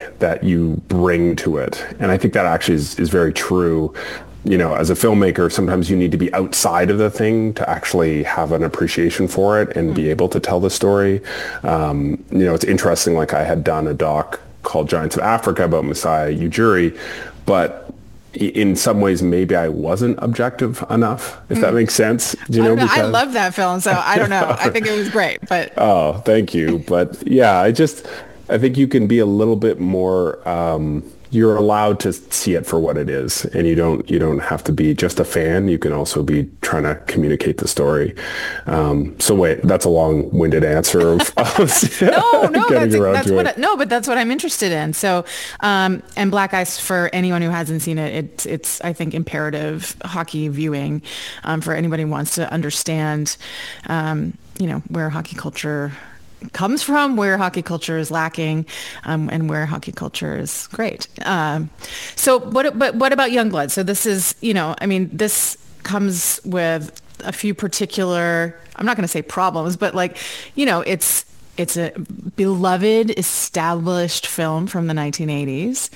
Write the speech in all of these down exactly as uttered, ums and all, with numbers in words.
that you bring to it. And I think that actually is, is very true. You know, as a filmmaker, sometimes you need to be outside of the thing to actually have an appreciation for it and mm. be able to tell the story. Um, you know, it's interesting, like I had done a doc called Giants of Africa about Masai Ujiri, but in some ways, maybe I wasn't objective enough, if mm. that makes sense. Do you know, I, know because... I love that film, so I don't know. I think it was great, but oh, thank you. But yeah, I just I think you can be a little bit more. Um, you're allowed to see it for what it is, and you don't you don't have to be just a fan. You can also be trying to communicate the story. Um, so wait, that's a long-winded answer of, of no, no, that's, that's what I, no, but that's what I'm interested in. So, um, and Black Ice, for anyone who hasn't seen it, it's it's I think imperative hockey viewing um, for anybody who wants to understand, um, you know, where hockey culture comes from, where hockey culture is lacking, um, and where hockey culture is great. Um, so what, but what about Youngblood? So this is, you know, I mean, this comes with a few particular, I'm not going to say problems, but like, you know, it's, it's a beloved, established film from the nineteen eighties.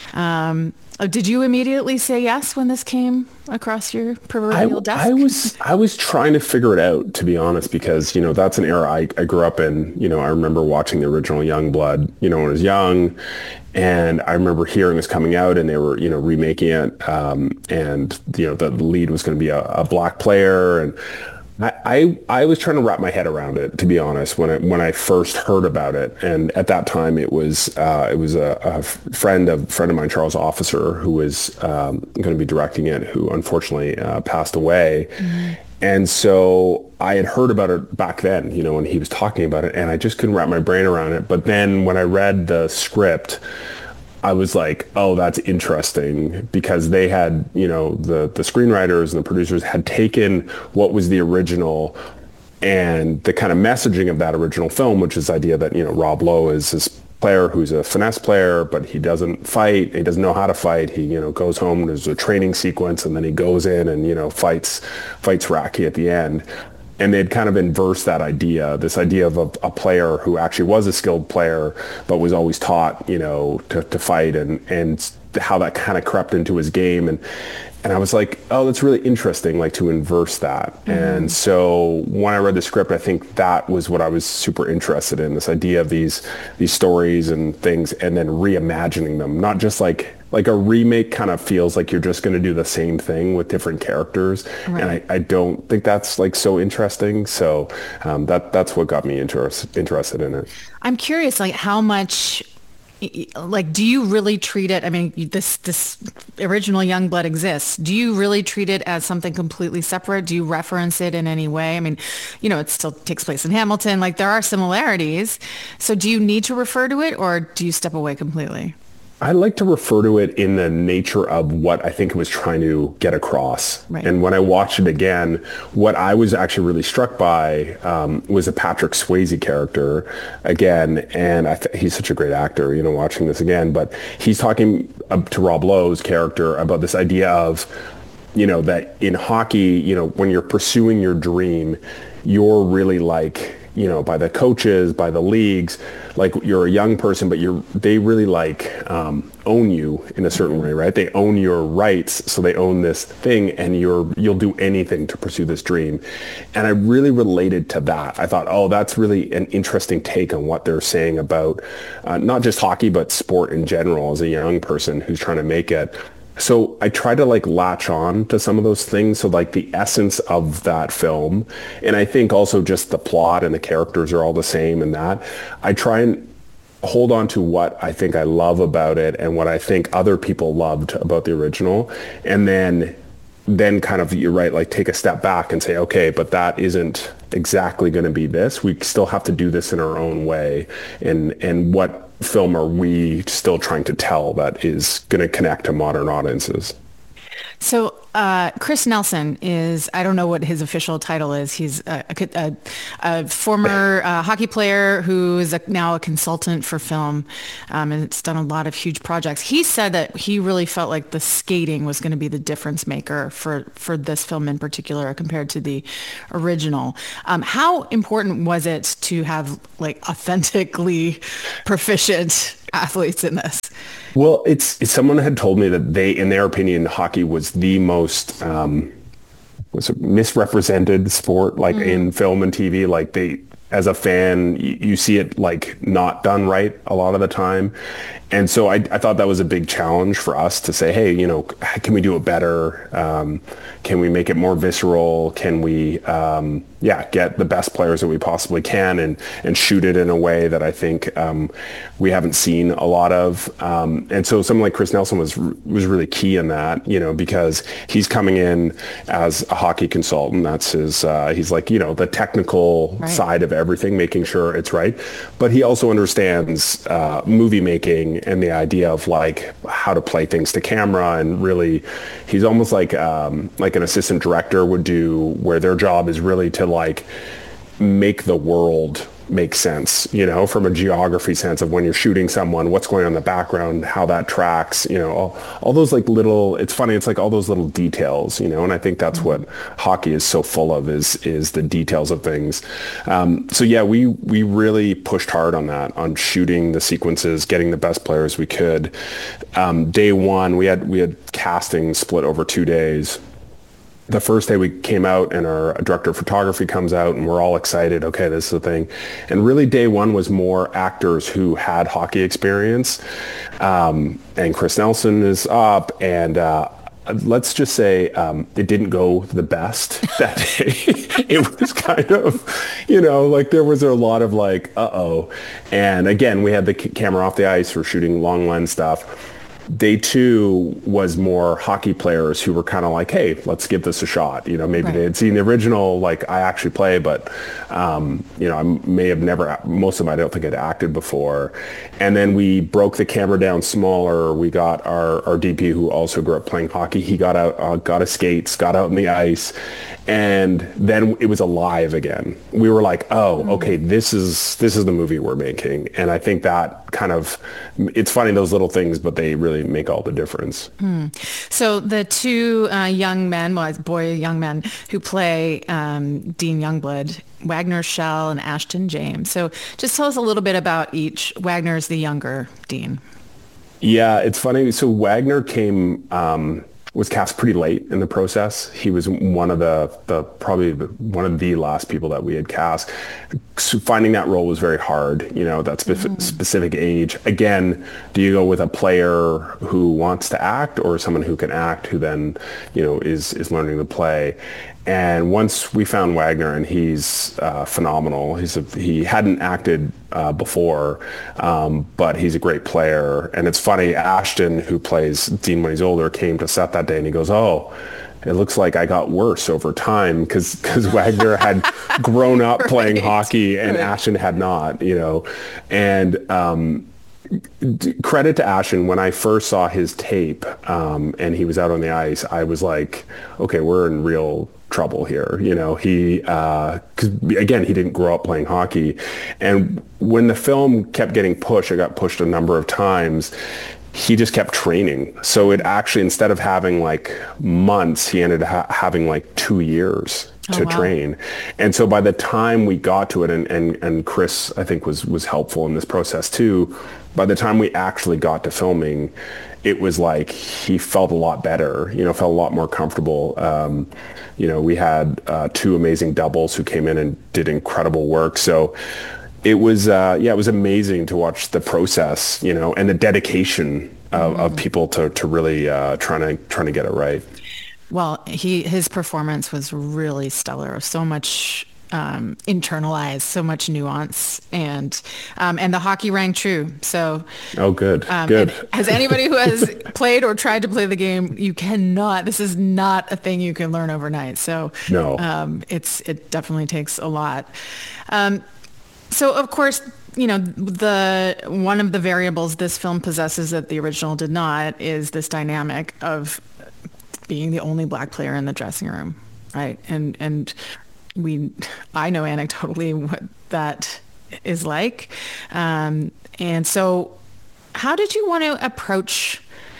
Um, did you immediately say yes when this came across your proverbial I, desk? I was I was trying to figure it out, to be honest, because, you know, that's an era I, I grew up in. You know, I remember watching the original Youngblood, you know, when I was young. And I remember hearing this coming out, and they were, you know, remaking it. Um, and, you know, the lead was going to be a, a black player. And I, I I was trying to wrap my head around it, to be honest, when I when I first heard about it. And at that time, it was uh, it was a, a friend of friend of mine, Charles Officer, who was um, going to be directing it, who unfortunately uh, passed away. Mm-hmm. And so I had heard about it back then, you know, when he was talking about it, and I just couldn't wrap my brain around it. But then when I read the script, I was like, oh, that's interesting, because they had, you know, the, the screenwriters and the producers had taken what was the original and the kind of messaging of that original film, which is the idea that, you know, Rob Lowe is this player who's a finesse player, but he doesn't fight. He doesn't know how to fight. He, you know, goes home, there's a training sequence, and then he goes in and, you know, fights, fights Rocky at the end. And they'd kind of inverse that idea, this idea of a, a player who actually was a skilled player, but was always taught, you know, to, to fight, and, and how that kind of crept into his game. And, and I was like, oh, that's really interesting, like to inverse that. Mm-hmm. And so when I read the script, I think that was what I was super interested in, this idea of these, these stories and things, and then reimagining them, not just like, like a remake kind of feels like you're just going to do the same thing with different characters. Right. And I, I don't think that's like so interesting. So um, that that's what got me interest, interested in it. I'm curious, like how much, like, do you really treat it? I mean, this this original Youngblood exists. Do you really treat it as something completely separate? Do you reference it in any way? I mean, you know, it still takes place in Hamilton. Like, there are similarities. So do you need to refer to it, or do you step away completely? I like to refer to it in the nature of what I think it was trying to get across. Right. And when I watched it again, what I was actually really struck by um, was a Patrick Swayze character again. And I th- he's such a great actor, you know, watching this again. But he's talking uh, to Rob Lowe's character about this idea of, you know, that in hockey, you know, when you're pursuing your dream, you're really like, you know, by the coaches, by the leagues, like you're a young person, but you're, they really like um, own you in a certain way, right? They own your rights. So they own this thing, and you're, you'll do anything to pursue this dream. And I really related to that. I thought, oh, that's really an interesting take on what they're saying about uh, not just hockey, but sport in general as a young person who's trying to make it. So I try to like latch on to some of those things. So like the essence of that film, and I think also just the plot and the characters are all the same, and that I try and hold on to what I think I love about it and what I think other people loved about the original. And then then kind of, you're right, like take a step back and say, okay, but that isn't exactly going to be this. We still have to do this in our own way. And and what film are we still trying to tell that is going to connect to modern audiences? So uh, Chris Nelson is, I don't know what his official title is. He's a, a, a former uh, hockey player who is a, now a consultant for film, um, and it's done a lot of huge projects. He said that he really felt like the skating was going to be the difference maker for, for this film in particular compared to the original. Um, how important was it to have like authentically proficient athletes in this? Well, it's, it's someone had told me that they, in their opinion, hockey was the most um, was it misrepresented sport, like mm-hmm. in film and T V. Like they, as a fan, you, you see it like not done right a lot of the time. And so I, I thought that was a big challenge for us to say, hey, you know, can we do it better? Um, can we make it more visceral? Can we, um, yeah, get the best players that we possibly can and, and shoot it in a way that I think um, we haven't seen a lot of. Um, and so someone like Chris Nelson was was really key in that, you know, because he's coming in as a hockey consultant. That's his, uh, he's like, you know, the technical right. side of everything, making sure it's right. But he also understands uh, movie making and the idea of like how to play things to camera, and really he's almost like um, like an assistant director would do, where their job is really to like make the world make sense, you know, from a geography sense of when you're shooting someone, what's going on in the background, how that tracks, you know, all, all those like little, it's funny, it's like all those little details, you know, and I think that's mm-hmm. what hockey is so full of, is is the details of things. Um, so yeah, we we really pushed hard on that, on shooting the sequences, getting the best players we could. Um, day one, we had we had casting split over two days. The first day we came out and our director of photography comes out and we're all excited. Okay, this is the thing. And really day one was more actors who had hockey experience. Um, and Chris Nelson is up, and uh, let's just say um, it didn't go the best that day. It was kind of, you know, like there was a lot of like, uh-oh. And again, we had the c- camera off the ice for shooting long lens stuff. Day two was more hockey players who were kind of like, hey, let's give this a shot. You know, maybe right. they had seen the original, like I actually play, but, um, you know, I may have never, most of them I don't think had acted before. And then we broke the camera down smaller. We got our, our D P, who also grew up playing hockey. He got out, uh, got his skates, got out in the ice. And then it was alive again. We were like, oh, okay, this is this is the movie we're making. And I think that kind of, it's funny, those little things, but they really make all the difference. Mm. So the two uh, young men, well, boy, young men who play um, Dean Youngblood, Wagner Shell and Ashton James. So just tell us a little bit about each. Wagner's the younger Dean. Yeah, it's funny. So Wagner came... Um, was cast pretty late in the process. He was one of the, the probably the, one of the last people that we had cast. So finding that role was very hard, you know, that spe- mm. specific age. Again, do you go with a player who wants to act, or someone who can act who then, you know, is, is learning to play? And once we found Wagner, and he's uh, phenomenal. He's a, he hadn't acted uh, before, um, but he's a great player. And it's funny, Ashton, who plays Dean when he's older, came to set that day, and he goes, oh, it looks like I got worse over time, because because Wagner had grown up right. playing hockey, and right. Ashton had not, you know. And um, credit to Ashton, when I first saw his tape um, and he was out on the ice, I was like, okay, we're in real trouble here. You know, he, uh, 'cause again, he didn't grow up playing hockey. And when the film kept getting pushed, it got pushed a number of times, he just kept training. So it actually, instead of having like months, he ended up ha- having like two years to oh, wow. train. And so by the time we got to it, and, and, and Chris, I think, was, was helpful in this process too, by the time we actually got to filming, it was like he felt a lot better, you know, felt a lot more comfortable. Um, you know, we had uh, two amazing doubles who came in and did incredible work. So it was, uh, yeah, it was amazing to watch the process, you know, and the dedication of, mm-hmm. of people to, to really uh, trying to trying to get it right. Well, he his performance was really stellar. So much um, internalized, so much nuance, and um, and the hockey rang true. So oh, good, um, good. As anybody who has played or tried to play the game, you cannot. This is not a thing you can learn overnight. So no, um, it's it definitely takes a lot. Um, so of course, you know, the one of the variables this film possesses that the original did not is this dynamic of being the only black player in the dressing room, right? And and we, I know anecdotally what that is like. Um, and so how did you want to approach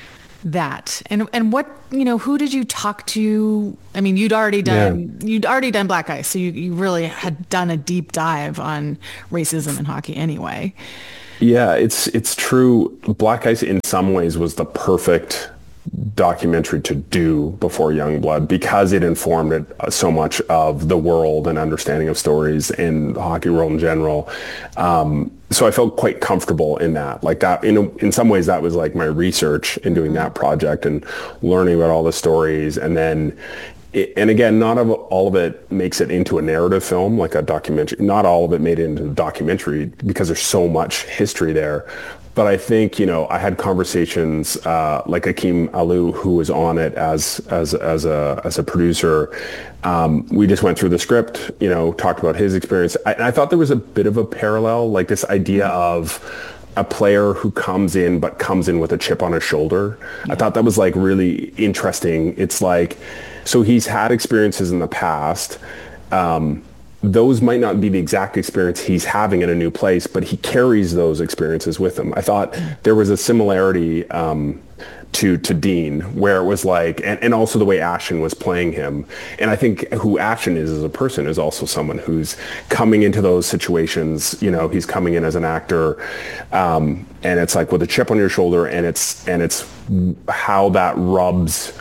that? And and what, you know, who did you talk to? I mean, you'd already done, yeah. you'd already done Black Ice, so you, you really had done a deep dive on racism in hockey anyway. Yeah, it's it's true. Black Ice in some ways was the perfect documentary to do before Youngblood because it informed it so much of the world and understanding of stories and the hockey world in general. Um, so I felt quite comfortable in that. Like that, in in some ways, that was like my research in doing that project and learning about all the stories. And then, it, and again, not of, all of it makes it into a narrative film, like a documentary. Not all of it made it into a documentary because there's so much history there. But I think, you know, I had conversations uh, like Akim Alou, who was on it as as as a as a producer. Um, we just went through the script, you know, talked about his experience. I, and I thought there was a bit of a parallel, like this idea of a player who comes in, but comes in with a chip on his shoulder. Yeah. I thought that was like really interesting. It's like, so he's had experiences in the past. Um, those might not be the exact experience he's having in a new place, but he carries those experiences with him. I thought there was a similarity um, to to Dean, where it was like, and, and also the way Ashton was playing him. And I think who Ashton is as a person is also someone who's coming into those situations. You know, he's coming in as an actor, um, and it's like with a chip on your shoulder, and it's and it's how that rubs.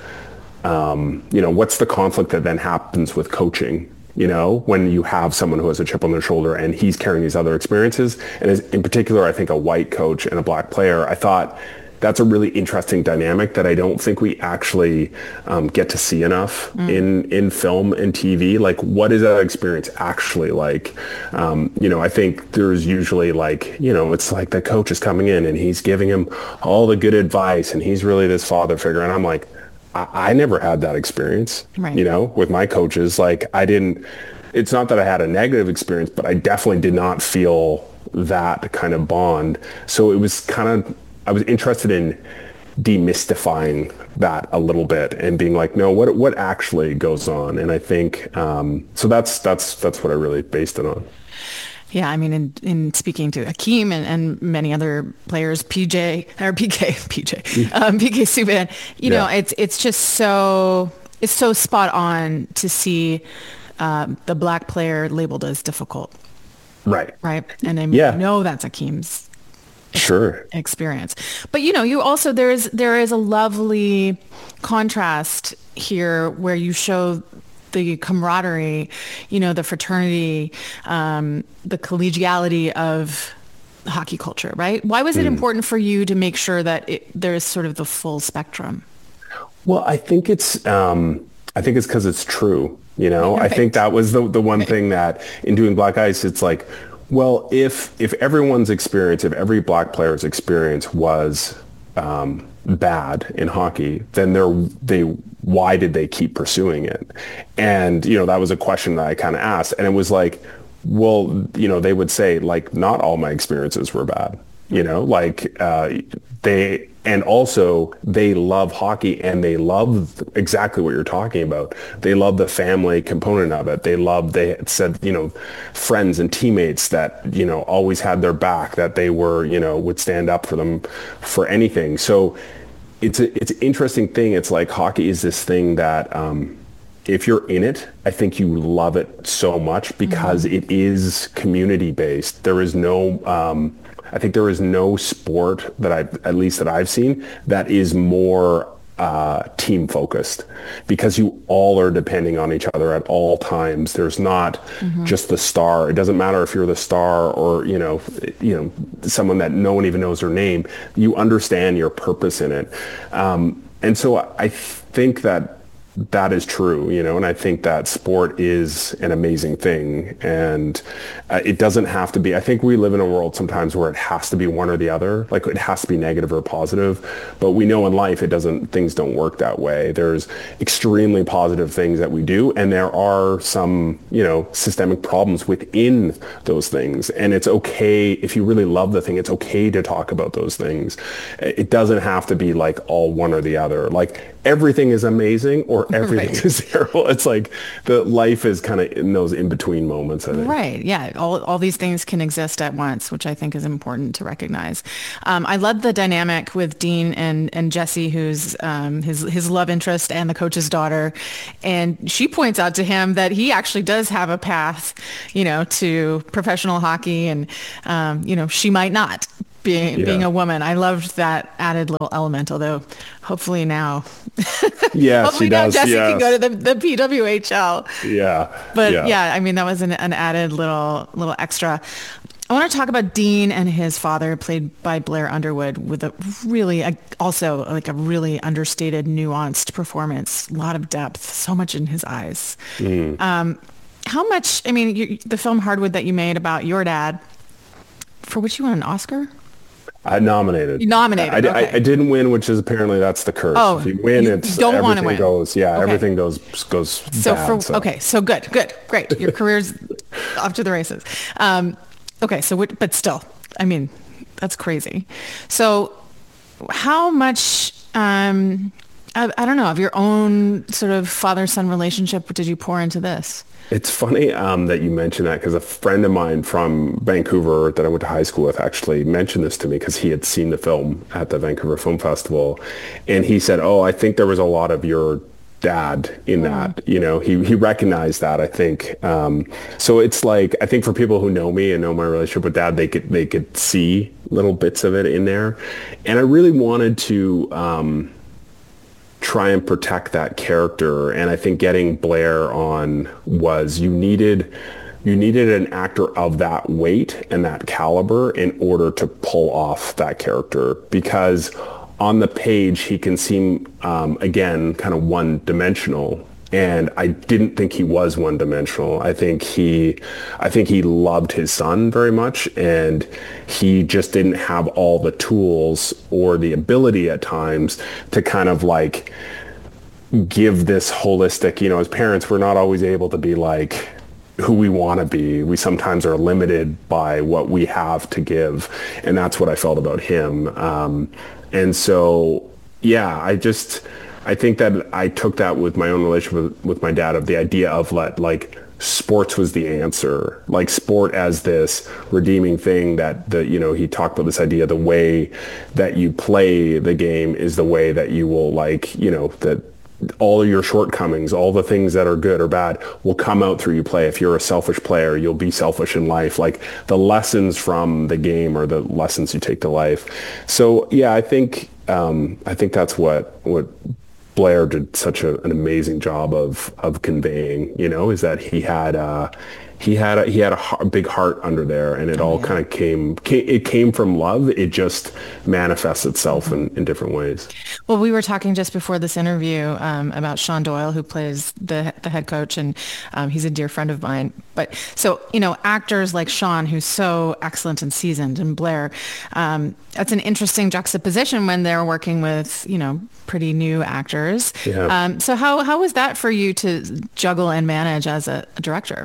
Um, you know, what's the conflict that then happens with coaching? You know, when you have someone who has a chip on their shoulder and he's carrying these other experiences. And as, in particular, I think a white coach and a black player, I thought that's a really interesting dynamic that I don't think we actually um, get to see enough mm. in, in film and T V. Like, what is that experience actually like? Um, you know, I think there's usually like, you know, it's like the coach is coming in and he's giving him all the good advice and he's really this father figure. And I'm like, I never had that experience, right. you know, with my coaches. Like I didn't, it's not that I had a negative experience, but I definitely did not feel that kind of bond. So it was kind of, I was interested in demystifying that a little bit and being like, no, what what actually goes on? And I think, um, so that's, that's, that's what I really based it on. Yeah, I mean, in, in speaking to Akim and, and many other players, P J or P K, P J, um, P K Subban, you yeah. know, it's it's just so it's so spot on to see um, the black player labeled as difficult, right? Right, and I yeah. know that's Akim's sure experience, but you know, you also there's there is a lovely contrast here where you show the camaraderie, you know, the fraternity, um, the collegiality of hockey culture, right? Why was it mm. important for you to make sure that it, there's sort of the full spectrum? Well, I think it's, um, I think it's because it's true. You know, right. I think that was the the one right. thing that in doing Black Ice, it's like, well, if if everyone's experience, if every black player's experience was um, bad in hockey, then they're they. why did they keep pursuing it? And, you know, that was a question that I kind of asked. And it was like, well, you know, they would say, like, not all my experiences were bad, you know, like uh, they, and also they love hockey and they love exactly what you're talking about. They love the family component of it. They love, they said, you know, friends and teammates that, you know, always had their back, that they were, you know, would stand up for them for anything. So It's a, it's an interesting thing. It's like hockey is this thing that um, if you're in it, I think you love it so much because mm-hmm. it is community based. There is no, um, I think there is no sport that I, at least that I've seen, that is more uh, team focused because you all are depending on each other at all times. There's not mm-hmm. just the star. It doesn't matter if you're the star or, you know, you know, someone that no one even knows their name. You understand your purpose in it. Um, and so I think that that is true, you know, and I think that sport is an amazing thing. And uh, it doesn't have to be, I think we live in a world sometimes where it has to be one or the other, like it has to be negative or positive, but we know in life it doesn't, things don't work that way. There's extremely positive things that we do, and there are some, you know, systemic problems within those things. And it's okay, if you really love the thing, it's okay to talk about those things. It doesn't have to be like all one or the other. Like everything is amazing or everything right. is terrible. It's like the life is kind of in those in-between moments, I think. Right. Yeah. All, all these things can exist at once, which I think is important to recognize. Um, I love the dynamic with Dean and, and Jessie, who's um, his, his love interest and the coach's daughter. And she points out to him that he actually does have a path, you know, to professional hockey, and, um, you know, she might not. being Yeah. being a woman. I loved that added little element, although hopefully now, Yeah, hopefully she now does. Jesse Yes. can go to the, the P W H L. Yeah. But yeah. yeah, I mean, that was an, an added little little extra. I want to talk about Dean and his father, played by Blair Underwood, with a really, a, also like a really understated, nuanced performance. A lot of depth, so much in his eyes. Mm. Um, how much, I mean, you, the film Hardwood that you made about your dad, for which you won an Oscar? I nominated. You nominated. I, okay. I, I didn't win, which is apparently that's the curse. Oh, if you win, you it's don't everything win. goes. Yeah, okay. everything goes goes so bad. For, so okay, so good, good, great. Your career's off to the races. Um, okay, so but still, I mean, that's crazy. So, how much? Um, I, I don't know, of your own sort of father-son relationship did you pour into this? It's funny um, that you mentioned that, because a friend of mine from Vancouver that I went to high school with actually mentioned this to me, because he had seen the film at the Vancouver Film Festival. And he said, oh, I think there was a lot of your dad in that. Mm. You know, he, he recognized that, I think. Um, so it's like, I think for people who know me and know my relationship with dad, they could, they could see little bits of it in there. And I really wanted to... Um, try and protect that character. And I think getting Blair on was you needed you needed an actor of that weight and that caliber in order to pull off that character, because on the page he can seem um, again kind of one-dimensional. And I didn't think he was one-dimensional. I think he, I think he loved his son very much, and he just didn't have all the tools or the ability at times to kind of like give this holistic. You know, as parents, we're not always able to be like who we want to be. We sometimes are limited by what we have to give, and that's what I felt about him. Um, and so, yeah, I just. I think that I took that with my own relationship with, with my dad, of the idea of let, like sports was the answer, like sport as this redeeming thing that the, you know, he talked about this idea, the way that you play the game is the way that you will, like, you know, that all your shortcomings, all the things that are good or bad will come out through you play. If you're a selfish player, you'll be selfish in life. Like the lessons from the game are the lessons you take to life. So yeah, I think, um, I think that's what, what, Blair did such a, an amazing job of of conveying, you know, is that he had uh, he had a, he had a, a big heart under there, and it oh, all yeah. kind of came, came it came from love. It just manifests itself mm-hmm. in, in different ways. Well, we were talking just before this interview um, about Sean Doyle, who plays the the head coach, and um, he's a dear friend of mine. But so, you know, actors like Sean, who's so excellent and seasoned, and Blair, um, that's an interesting juxtaposition when they're working with, you know, pretty new actors. Yeah. Um, so how how was that for you to juggle and manage as a, a director?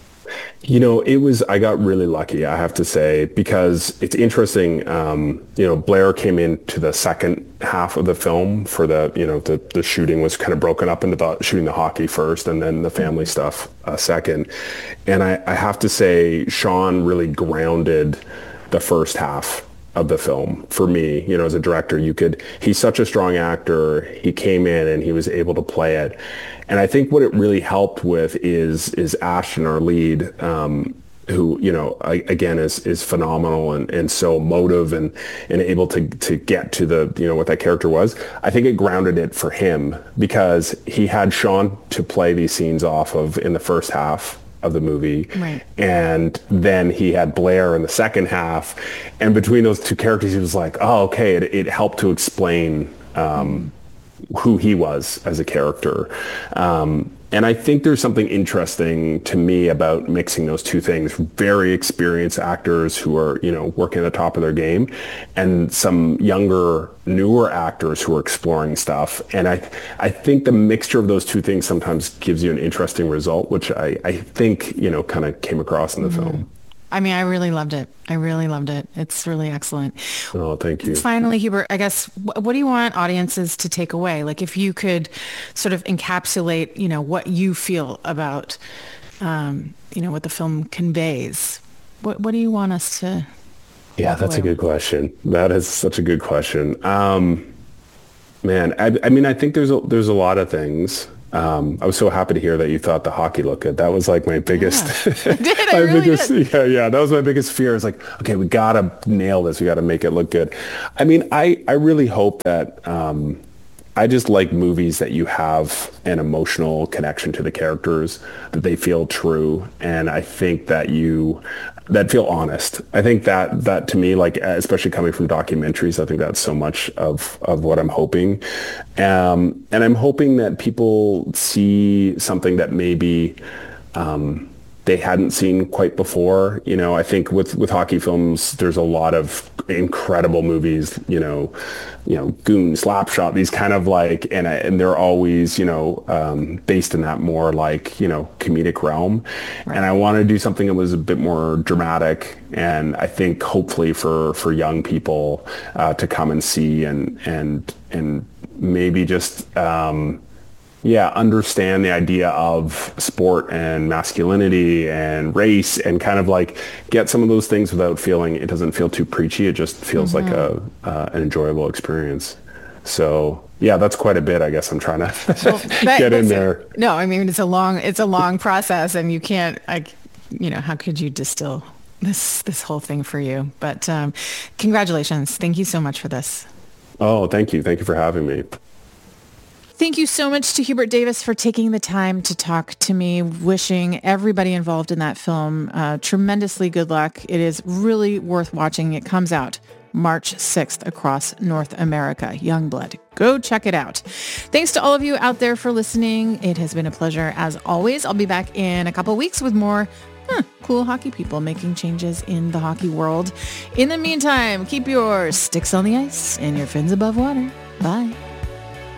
You know, it was, I got really lucky, I have to say, because it's interesting. Um, you know, Blair came into the second half of the film for the, you know, the, the shooting was kind of broken up into the shooting the hockey first and then the family stuff uh, second. And I, I have to say, Sean really grounded the first half of the film for me. You know, as a director, you could, he's such a strong actor. He came in and he was able to play it. And I think what it really helped with is is Ashton, our lead, um, who, you know, I, again, is is phenomenal and, and so emotive and, and able to, to get to the, you know, what that character was. I think it grounded it for him because he had Sean to play these scenes off of in the first half of the movie. Right. And then he had Blair in the second half. And between those two characters, he was like, oh, okay, it, it helped to explain um, who he was as a character. Um, and I think there's something interesting to me about mixing those two things. Very experienced actors who are, you know, working at the top of their game, and some younger, newer actors who are exploring stuff. And I, I think the mixture of those two things sometimes gives you an interesting result, which I, I think, you know, kind of came across in the mm-hmm. film. I mean, I really loved it. I really loved it. It's really excellent. Oh, thank you. Finally, Hubert, I guess, what do you want audiences to take away? Like, if you could sort of encapsulate, you know, what you feel about, um, you know, what the film conveys, what what do you want us to? Yeah, that's a good question. That is such a good question. Um, man, I, I mean, I think there's a, there's a lot of things. Um, I was so happy to hear that you thought the hockey looked good. That was like my biggest, yeah, I did. I really biggest, did. yeah, yeah, that was my biggest fear. It's like, okay, we gotta nail this. We gotta make it look good. I mean, I, I really hope that, um, I just like movies that you have an emotional connection to the characters, that they feel true. And I think that you, that feel honest. I think that, that to me, like, especially coming from documentaries, I think that's so much of, of what I'm hoping. Um, and I'm hoping that people see something that maybe, um, they hadn't seen quite before. You know, I think with, with hockey films, there's a lot of incredible movies, you know, you know, Goon, Slapshot, these kind of like, and, and they're always, you know, um, based in that more like, you know, comedic realm. Right. And I want to do something that was a bit more dramatic. And I think hopefully for, for young people uh, to come and see and, and, and maybe just, um, yeah, understand the idea of sport and masculinity and race and kind of like get some of those things without feeling, it doesn't feel too preachy. It just feels mm-hmm. like a uh, an enjoyable experience. So yeah, that's quite a bit, I guess I'm trying to well, that, get in there. A, no, I mean, it's a long, it's a long process and you can't, like, you know, how could you distill this, this whole thing for you? But um, congratulations. Thank you so much for this. Oh, thank you. Thank you for having me. Thank you so much to Hubert Davis for taking the time to talk to me. Wishing everybody involved in that film uh, tremendously good luck. It is really worth watching. It comes out March sixth across North America. Youngblood. Go check it out. Thanks to all of you out there for listening. It has been a pleasure as always. I'll be back in a couple weeks with more huh, cool hockey people making changes in the hockey world. In the meantime, keep your sticks on the ice and your fins above water. Bye.